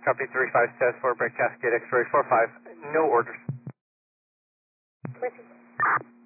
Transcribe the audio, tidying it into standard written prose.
Copy 35 says for break cascade X-ray 45. No orders. Richard.